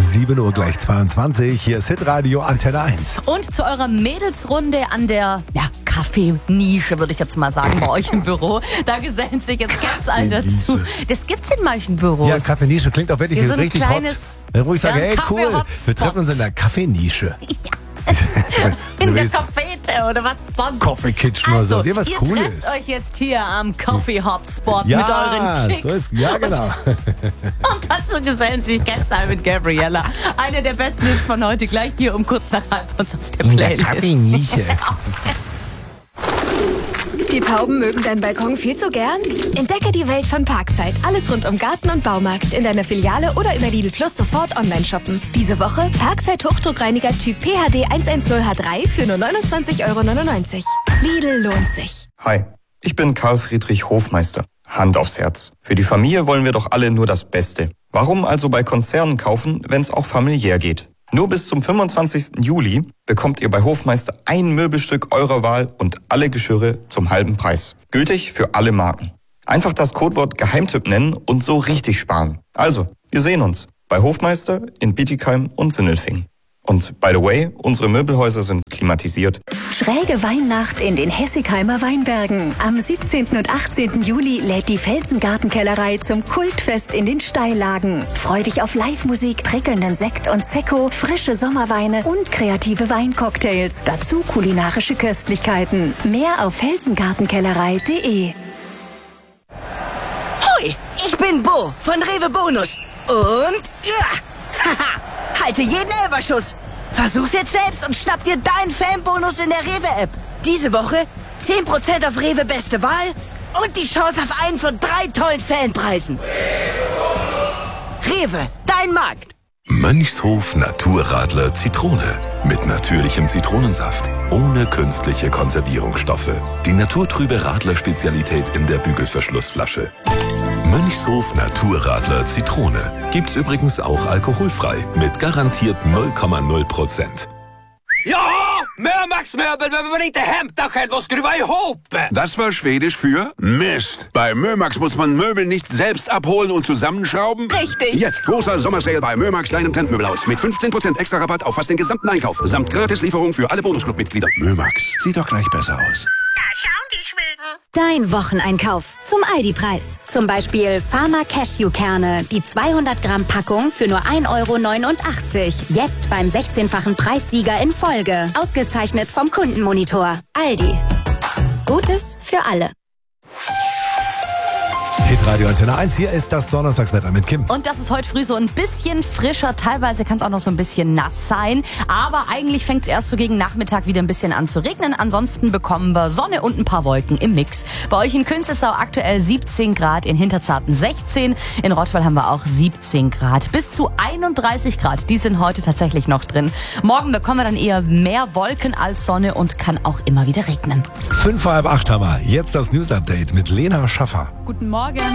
7 Uhr gleich 22. Hier ist Hitradio Antenne 1. Und zu eurer Mädelsrunde an der Kaffeenische, würde ich jetzt mal sagen, bei euch im Büro. Da gesellen sich jetzt ganz all dazu. Das gibt's in manchen Büros. Ja, Kaffeenische klingt auch wirklich so richtig kleines, hot. Wo ich sage, hey cool, wir treffen uns in der Kaffeenische. In der Cafete oder was sonst. Coffee Kitchen oder so. Ihr was Cooles. Ihr trefft euch jetzt hier am Coffee Hotspot ja, mit euren Chicks. So ist, ja, genau. Und dazu gesellen sich Kensal mit Gabriella. Eine der besten Hits von heute, gleich hier um kurz nach halb uns auf der Playlist. Kaffeenische. Die Tauben mögen deinen Balkon viel zu gern? Entdecke die Welt von Parkside. Alles rund um Garten und Baumarkt. In deiner Filiale oder über Lidl Plus sofort online shoppen. Diese Woche Parkside Hochdruckreiniger Typ PHD 110H3 für nur 29,99 €. Lidl lohnt sich. Hi, ich bin Karl Friedrich Hofmeister. Hand aufs Herz. Für die Familie wollen wir doch alle nur das Beste. Warum also bei Konzernen kaufen, wenn es auch familiär geht? Nur bis zum 25. Juli bekommt ihr bei Hofmeister ein Möbelstück eurer Wahl und alle Geschirre zum halben Preis. Gültig für alle Marken. Einfach das Codewort Geheimtipp nennen und so richtig sparen. Also, wir sehen uns bei Hofmeister in Bietigheim und Sindelfingen. Und by the way, unsere Möbelhäuser sind klimatisiert. Schräge Weihnacht in den Hessigheimer Weinbergen. Am 17. und 18. Juli lädt die Felsengartenkellerei zum Kultfest in den Steillagen. Freu dich auf Live-Musik, prickelnden Sekt und Sekko, frische Sommerweine und kreative Weincocktails. Dazu kulinarische Köstlichkeiten. Mehr auf felsengartenkellerei.de. Hoi, ich bin Bo von Rewe Bonus. Und halte jeden Elferschuss. Versuch's jetzt selbst und schnapp dir deinen Fanbonus in der Rewe-App. Diese Woche 10% auf Rewe Beste Wahl und die Chance auf einen von 3 tollen Fanpreisen. Rewe, dein Markt. Mönchshof Naturradler Zitrone. Mit natürlichem Zitronensaft. Ohne künstliche Konservierungsstoffe. Die naturtrübe Radler-Spezialität in der Bügelverschlussflasche. Mönchshof Naturradler Zitrone. Gibt's übrigens auch alkoholfrei. Mit garantiert 0,0%. Ja, Mömax Möbel, wenn man inte hämta själv och skruva ihop. Das war Schwedisch für Mist. Bei Mömax muss man Möbel nicht selbst abholen und zusammenschrauben. Richtig. Jetzt großer Sommersale bei Mömax, deinem Trendmöbelhaus. Mit 15% extra Rabatt auf fast den gesamten Einkauf. Samt Gratislieferung für alle Bonusclub-Mitglieder. Mömax, sieht doch gleich besser aus. Da schauen die Schweden. Dein Wocheneinkauf zum Aldi-Preis. Zum Beispiel Pharma Cashew-Kerne, die 200 Gramm Packung für nur 1,89 €. Jetzt beim 16-fachen Preissieger in Folge. Ausgezeichnet vom Kundenmonitor. Aldi. Gutes für alle. Hitradio Antenne 1, hier ist das Donnerstagswetter mit Kim. Und das ist heute früh so ein bisschen frischer, teilweise kann es auch noch so ein bisschen nass sein. Aber eigentlich fängt es erst so gegen Nachmittag wieder ein bisschen an zu regnen. Ansonsten bekommen wir Sonne und ein paar Wolken im Mix. Bei euch in Künzelsau aktuell 17 Grad, in Hinterzarten 16, in Rottweil haben wir auch 17 Grad. Bis zu 31 Grad, die sind heute tatsächlich noch drin. Morgen bekommen wir dann eher mehr Wolken als Sonne und kann auch immer wieder regnen. 7:55 haben wir. Jetzt das News-Update mit Lena Schaffer. Guten Morgen.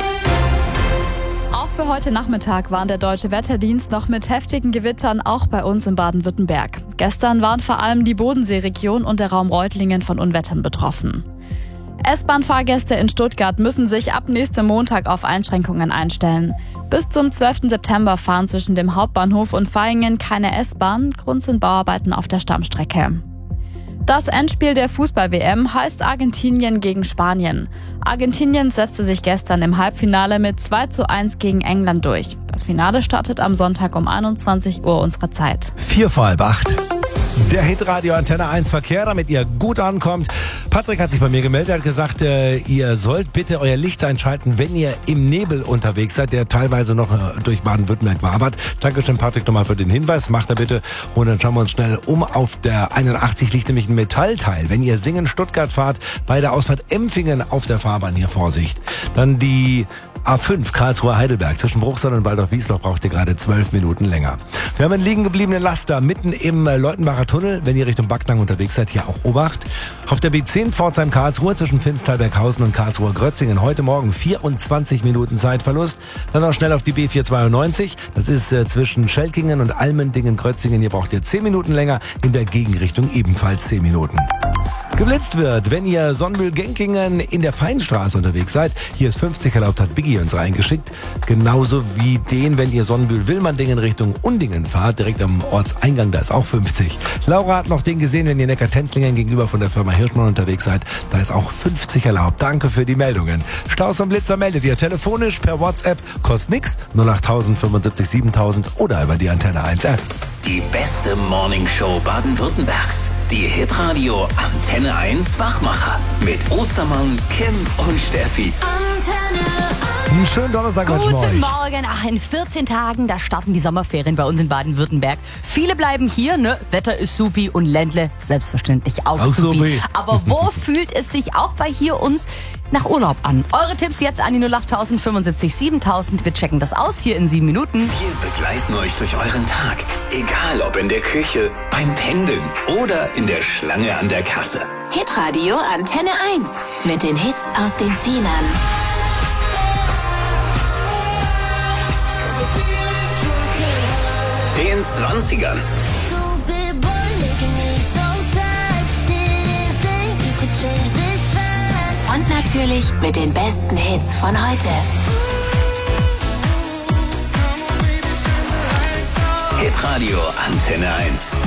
Auch für heute Nachmittag warnt der Deutsche Wetterdienst noch mit heftigen Gewittern auch bei uns in Baden-Württemberg. Gestern waren vor allem die Bodenseeregion und der Raum Reutlingen von Unwettern betroffen. S-Bahn-Fahrgäste in Stuttgart müssen sich ab nächstem Montag auf Einschränkungen einstellen. Bis zum 12. September fahren zwischen dem Hauptbahnhof und Vaihingen keine S-Bahn. Grund sind Bauarbeiten auf der Stammstrecke. Das Endspiel der Fußball-WM heißt Argentinien gegen Spanien. Argentinien setzte sich gestern im Halbfinale mit 2:1 gegen England durch. Das Finale startet am Sonntag um 21 Uhr unserer Zeit. 7:45. Der Hitradio Antenne 1 Verkehr, damit ihr gut ankommt. Patrick hat sich bei mir gemeldet, hat gesagt, ihr sollt bitte euer Licht einschalten, wenn ihr im Nebel unterwegs seid, der teilweise noch durch Baden-Württemberg wabert. Dankeschön, Patrick, nochmal für den Hinweis. Macht er bitte. Und dann schauen wir uns schnell um. Auf der 81 liegt nämlich ein Metallteil. Wenn ihr Singen-Stuttgart fahrt, bei der Ausfahrt Empfingen auf der Fahrbahn hier Vorsicht. Dann die A5 Karlsruhe-Heidelberg zwischen Bruchsal und Waldorf-Wiesloch braucht ihr gerade 12 Minuten länger. Wir haben einen liegen gebliebenen Laster mitten im Leutenbacher Tunnel. Wenn ihr Richtung Backnang unterwegs seid, hier auch Obacht. Auf der B10 Pforzheim-Karlsruhe zwischen Finstalberghausen und Karlsruhe-Grötzingen heute Morgen 24 Minuten Zeitverlust. Dann noch schnell auf die B492. Das ist zwischen Schelkingen und Almendingen-Grötzingen. Hier braucht ihr 10 Minuten länger. In der Gegenrichtung ebenfalls 10 Minuten. geblitzt wird, wenn ihr Sonnbühl-Genkingen in der Feinstraße unterwegs seid. Hier ist 50 erlaubt, hat Biggie uns reingeschickt. Genauso wie den, wenn ihr Sonnbühl-Willmanndingen Richtung Undingen fahrt, direkt am Ortseingang, da ist auch 50. Laura hat noch den gesehen, wenn ihr Neckar-Tenzlingen gegenüber von der Firma Hirschmann unterwegs seid, da ist auch 50 erlaubt. Danke für die Meldungen. Staus und Blitzer meldet ihr telefonisch per WhatsApp, kostet nix, 08000 75 7000 oder über die Antenne 1 App. Die beste Morningshow Baden-Württembergs. Die Hitradio Antenne 1 Wachmacher. Mit Ostermann, Kim und Steffi. Einen schönen Donnerstag wünschen wir euch. Guten Morgen. Ach, in 14 Tagen, da starten die Sommerferien bei uns in Baden-Württemberg. Viele bleiben hier, ne? Wetter ist supi und Ländle selbstverständlich auch supi. Aber wo fühlt es sich auch bei hier uns nach Urlaub an? Eure Tipps jetzt an die 08000 75 7000. Wir checken das aus hier in 7 Minuten. Wir begleiten euch durch euren Tag. Egal ob in der Küche, beim Pendeln oder in der Schlange an der Kasse. Hitradio Antenne 1 mit den Hits aus den 10ern. Den 20ern. Und natürlich mit den besten Hits von heute. Hitradio Antenne 1.